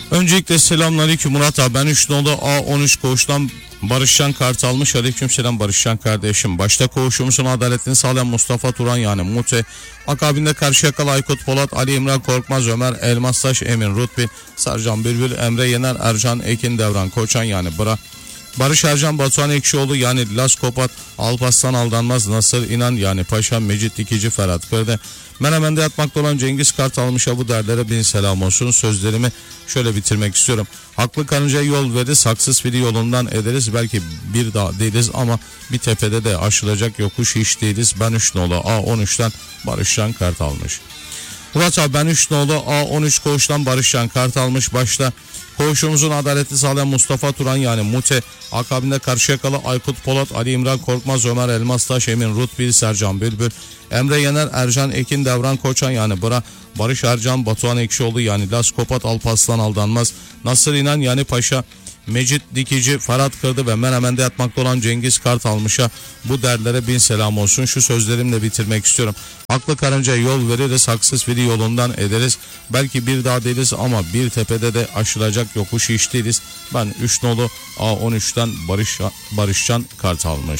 Öncelikle selamünaleyküm Murat abi, ben 3 nolu A13 koğuştan Barışcan Kartalmış. Aleykümselam Barışcan kardeşim. Başta koğuşumuzun adaletini sağlayan Mustafa Turan yani Mute. Akabinde Karşıyakalı Aykut Polat, Ali İmran Korkmaz, Ömer Elmastaş, Emin Rutbi, Sercan Bülbül, Emre Yener, Ercan Ekin, Devran Koçan yani Bıra. Barış Ercan, Batuhan Ekşioğlu yani Las Kopat, Alparslan Aldanmaz, Nasır İnan yani Paşa, Mecit Dikici, Ferhat Kırdı. Menemen'de yatmakta olan Cengiz Kartalmış'a bu derlere bin selam olsun. Sözlerimi şöyle bitirmek istiyorum. Haklı karıncaya yol veririz, haksız fili yolundan ederiz. Belki bir dağ değiliz ama bir tepede de aşılacak yokuş hiç değiliz. Ben 3 nolu A13'ten Barışcan Kartalmış. Murat abi, ben 3 nolu A13 koğuştan Barışcan Kartalmış. Başta koğuşumuzun adaletli sağlayan Mustafa Turan yani Mute. Akabinde Karşıyakalı Aykut Polat, Ali İmran Korkmaz, Ömer Elmastaş, Emin Rutbil, Sercan Bülbül, Emre Yener, Ercan Ekin, Devran Koçan yani Bıra. Barış Ercan, Batuhan Ekşioğlu yani Las Kopat, Alparslan Aldanmaz, Nasır İnan yani Paşa, Mecit Dikici, Ferhat Kırdı ve Menemen'de yatmakta olan Cengiz Kartalmış'a bu derlere bin selam olsun. Şu sözlerimle bitirmek istiyorum. Haklı karıncaya yol veririz, haksız fili yolundan ederiz. Belki bir dağ değiliz ama bir tepede de aşılacak yokuş hiç değiliz. Ben 3 nolu A13'ten Barışcan Kartalmış.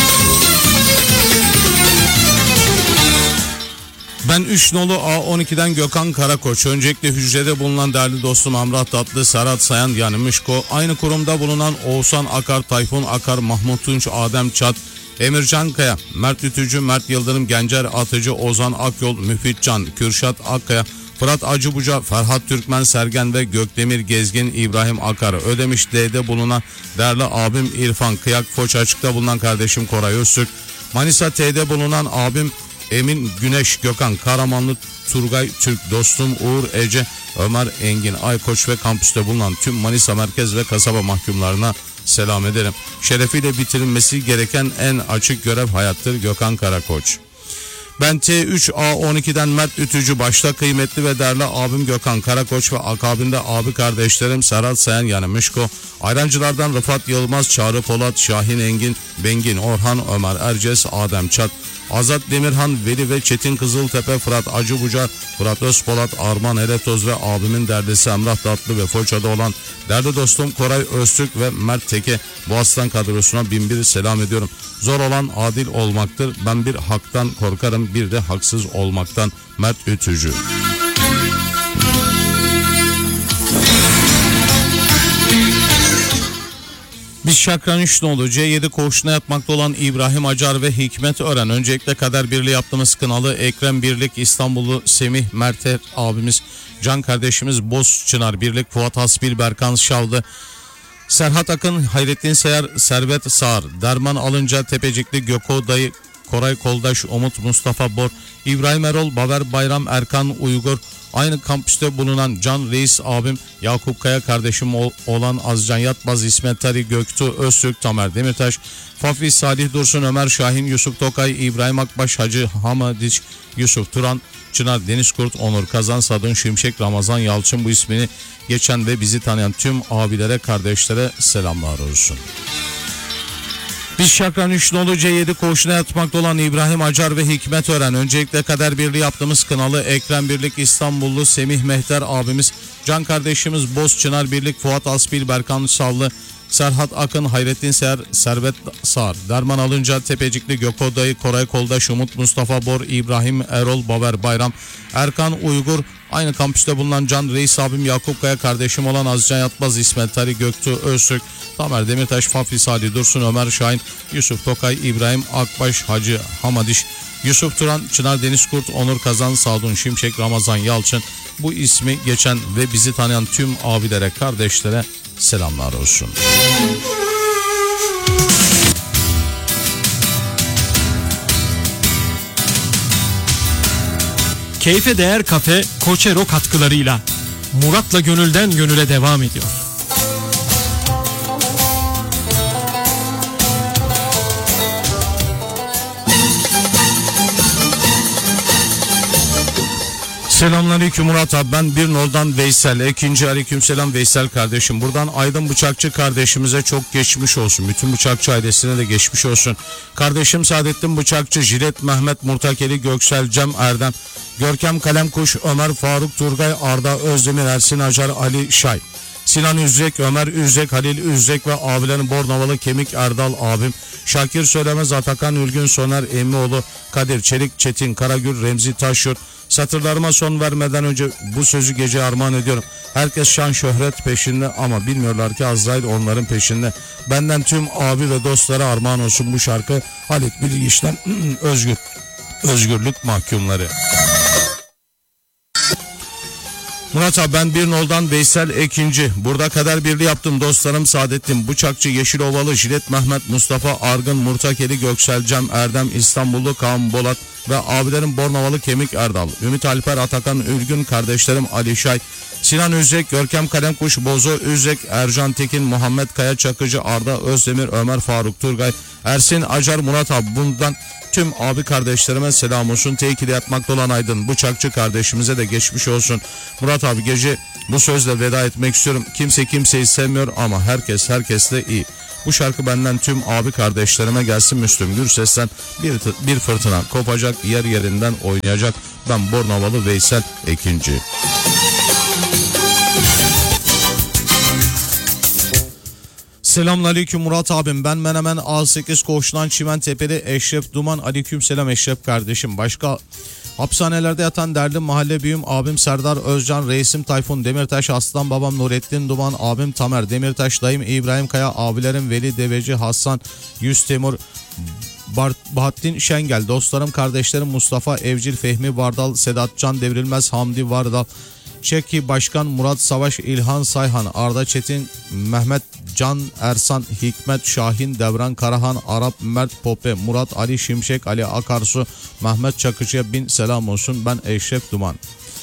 Ben 3 nolu A12'den Gökhan Karakoç. Öncelikle hücrede bulunan değerli dostum Amrah Tatlı, Serhat Sayan yani Mişko. Aynı kurumda bulunan Oğuzhan Akar, Tayfun Akar, Mahmut Tunç, Adem Çat, Emircan Kaya, Mert Ütücü, Mert Yıldırım, Gencer Atıcı, Ozan Akyol, Müfit Can, Kürşat Akkaya, Fırat Acıbuca, Ferhat Türkmen Sergen ve Gökdemir Gezgin, İbrahim Akar. Ödemiş D'de bulunan değerli abim İrfan Kıyak, Foç Açık'ta bulunan kardeşim Koray Öztürk, Manisa T'de bulunan abim Emin Güneş Gökhan, Karamanlı Turgay Türk, dostum Uğur Ece, Ömer Engin Aykoç ve kampüste bulunan tüm Manisa merkez ve kasaba mahkumlarına selam ederim. Şerefiyle bitirilmesi gereken en açık görev hayattır. Gökhan Karakoç. Ben T3A12'den Mert Ütücü, başta kıymetli ve değerli abim Gökhan Karakoç ve akabinde abi kardeşlerim Serhat Sayan yani Mişko, Ayrancılardan Rıfat Yılmaz, Çağrı Polat, Şahin Engin, Bengin Orhan, Ömer Erces, Adem Çat, Azat Demirhan, Veli ve Çetin Kızıltepe, Fırat Acıbuca, Fırat Özpolat, Arman Eretoz ve abimin derdisi Emrah Tatlı ve Foça'da olan değerli dostum Koray Öztürk ve Mert Teke, bu aslan kadrosuna binbir selam ediyorum. Zor olan adil olmaktır. Ben bir haktan korkarım, bir de haksız olmaktan. Mert Ütücü. Biz Şakran 3 nolu C7 koğuşuna yatmakta olan İbrahim Acar ve Hikmet Ören. Öncelikle kader birliği yaptığımız kınalı Ekrem Birlik, İstanbullu Semih Merter abimiz, can kardeşimiz Boz Çınar Birlik, Fuat Hasbil, Berkan Şavlı, Serhat Akın, Hayrettin Sayar, Servet Sağır, Derman Alınca, Tepecikli Göko Dayı, Koray Koldaş, Umut Mustafa Bor, İbrahim Erol, Baver Bayram, Erkan Uygur, aynı kampüste bulunan Can Reis abim, Yakup Kaya kardeşim olan Azcan Yatmaz, İsmet Tari, Göktuğ Öztürk, Tamer Demirtaş, Fafi Salih Dursun, Ömer Şahin, Yusuf Tokay, İbrahim Akbaş, Hacı Hamadiç, Yusuf Turan, Çınar Denizkurt, Onur Kazan, Sadun Şimşek, Ramazan Yalçın, bu ismini geçen ve bizi tanıyan tüm abilere, kardeşlere selamlar olsun. Biz Şakran 3 nolu C7 koğuşuna yatmakta olan İbrahim Acar ve Hikmet Ören. Öncelikle kader birliği yaptığımız kınalı Ekrem Birlik, İstanbullu Semih Mehter abimiz, can kardeşimiz Boz Çınar Birlik, Fuat Asbil, Berkan Sallı, Serhat Akın, Hayrettin Seher, Servet Sağır, Derman Alınca, Tepecikli Göko Dayı, Koray Koldaş, Umut Mustafa Bor, İbrahim Erol, Baver Bayram, Erkan Uygur, aynı kampüste bulunan Can Reis abim, Yakup Kaya kardeşim olan Azcan Yatmaz, İsmet Tari, Göktuğ Öztürk, Tamer Demirtaş, Fafi Salih Dursun, Ömer Şahin, Yusuf Tokay, İbrahim Akbaş, Hacı Hamadiş, Yusuf Turan, Çınar Denizkurt, Onur Kazan, Sadun Şimşek, Ramazan Yalçın, bu ismi geçen ve bizi tanıyan tüm abilere, kardeşlere selamlar olsun. Keyfe Değer Kafe Koçero katkılarıyla Murat'la gönülden gönüle devam ediyor. Selamünaleyküm Murat abi, ben bir noldan Veysel. İkinci aleykümselam Veysel kardeşim. Buradan Aydın Bıçakçı kardeşimize çok geçmiş olsun. Bütün Bıçakçı ailesine de geçmiş olsun. Kardeşim Saadettin Bıçakçı, Jilet Mehmet Murtakeli, Göksel Cem Erdem, Görkem Kalemkuş, Ömer Faruk Turgay, Arda Özdemir, Ersin Acar, Ali Şay. Sinan Üzrek, Ömer Üzrek, Halil Üzrek ve abilerin Bornovalı Kemik Erdal abim, Şakir Söylemez, Atakan Ülgün, Soner Emmioğlu, Kadir Çelik, Çetin Karagül, Remzi Taşyurt. Satırlarıma son vermeden önce bu sözü gece armağan ediyorum. Herkes şan şöhret peşinde ama bilmiyorlar ki Azrail onların peşinde. Benden tüm abi ve dostlara armağan olsun bu şarkı. Halit Bilgiç'ten Özgürlük Mahkumları. Murat abi, ben bir noldan Veysel Ekinci. Burada kader birliği yaptım dostlarım Saadettin, Bıçakçı, Yeşilovalı, Jilet Mehmet, Mustafa Argın, Murtakeli, Göksel Cem, Erdem, İstanbullu, Kaan Bolat ve abilerim Bornovalı Kemik Erdal, Ümit Alper, Atakan Ülgün, kardeşlerim Ali Şay, Sinan Üzrek, Görkem Kalemkuş, Bozo Üzrek, Ercan Tekin, Muhammed Kaya Çakıcı, Arda Özdemir, Ömer Faruk Turgay, Ersin Acar, Murat abi, bundan tüm abi kardeşlerime selam olsun. Tehlikeli yatmakta olan Aydın Bıçakçı kardeşimize de geçmiş olsun. Murat abi, gece bu sözle veda etmek istiyorum. Kimse kimseyi sevmiyor ama herkes herkesle iyi. Bu şarkı benden tüm abi kardeşlerime gelsin. Müslüm Gürses'ten bir fırtına kopacak, yer yerinden oynayacak. Ben Bornovalı Veysel Ekinci. Selamünaleyküm Murat abim, ben Menemen A8 Koğuş'tan Çimentepe'li Eşref Duman. Aleyküm selam Eşref kardeşim. Başka hapishanelerde yatan derdi mahalle büyüğüm abim Serdar Özcan, reisim Tayfun Demirtaş, aslan babam Nurettin Duman, abim Tamer Demirtaş, dayım İbrahim Kaya, abilerim Veli Deveci, Hasan Yüz Temur, Bahattin Şengel, dostlarım kardeşlerim Mustafa Evcil, Fehmi Vardal, Sedat Can Devrilmez, Hamdi Vardal, Çeki Başkan, Murat Savaş, İlhan Sayhan, Arda Çetin, Mehmet Can Ersan, Hikmet Şahin, Devran Karahan, Arap Mert Pope, Murat Ali Şimşek, Ali Akarsu, Mehmet Çakıcı'ya bin selam olsun. Ben Eşref Duman.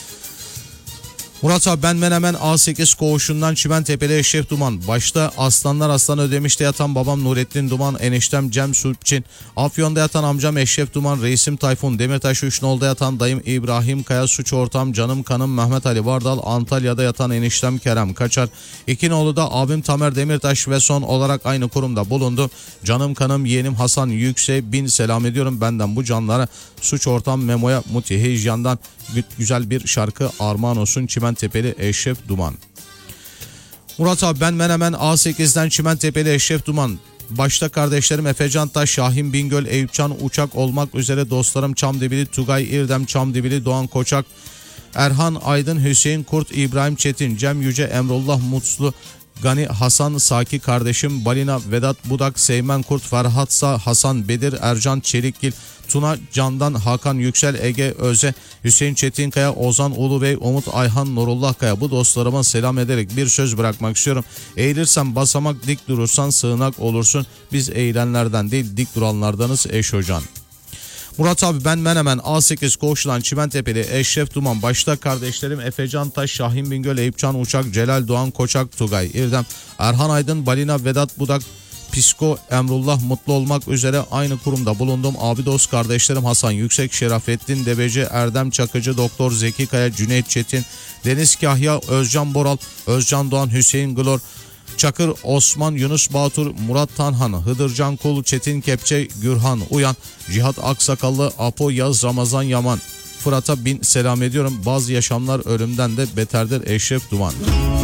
Murat abi, ben Menemen A8 Koğuş'undan Çimentepe'li Eşref Duman. Başta Aslanlar Aslan Ödemiş'te yatan babam Nurettin Duman, eniştem Cem Sulpçin, Afyon'da yatan amcam Eşref Duman, reisim Tayfun Demirtaş, Üçnol'da yatan dayım İbrahim Kaya, suç ortam canım kanım Mehmet Ali Vardal, Antalya'da yatan eniştem Kerem Kaçar, İkinoğlu'da abim Tamer Demirtaş ve son olarak aynı kurumda bulundu canım kanım yeğenim Hasan Yüksek'e bin selam ediyorum. Benden bu canlara, suç ortam Memo'ya, Muti Heycan'dan güzel bir şarkı armağan olsun. Çimentepe'li Eşref Duman. Murat abi, ben Menemen A8'den Çimentepe'li Eşref Duman. Başta kardeşlerim Efecan Taş, Şahin Bingöl, Eyüpcan Uçak olmak üzere dostlarım Çamdibili, Tugay İrdem, Çamdibili, Doğan Koçak, Erhan Aydın, Hüseyin Kurt, İbrahim Çetin, Cem Yüce, Emrullah Mutlu, Gani Hasan Saki kardeşim, Balina Vedat Budak, Seymen Kurt, Ferhatsa Hasan Bedir, Ercan Çelikgil, Tuna Candan, Hakan Yüksel, Ege Öze, Hüseyin Çetinkaya, Ozan Ulubey, Umut Ayhan, Nurullah Kaya, bu dostlarıma selam ederek bir söz bırakmak istiyorum. Eğilirsen basamak, dik durursan sığınak olursun. Biz eğilenlerden değil dik duranlardanız eş hocan. Murat abi, ben Menemen A8 Koğuş'tan Çimentepe'li Eşref Duman. Başta kardeşlerim Efecan Taş, Şahin Bingöl, Eyüpcan Uçak, Celal Doğan Koçak, Tugay İrdem, Erhan Aydın, Balina Vedat Budak, Pisko, Emrullah Mutlu olmak üzere aynı kurumda bulundum. Abi dost kardeşlerim Hasan Yüksek, Şerafettin Deveci, Erdem Çakıcı, Doktor Zeki Kaya, Cüneyt Çetin, Deniz Kahya, Özcan Boral, Özcan Doğan, Hüseyin Glor, Çakır Osman, Yunus Batur, Murat Tanhan, Hıdırcan Kul, Çetin Kepçe, Gürhan Uyan, Cihat Aksakallı, Apo Yaz, Ramazan Yaman. Fırat'a bin selam ediyorum. Bazı yaşamlar ölümden de beterdir Eşref Duman.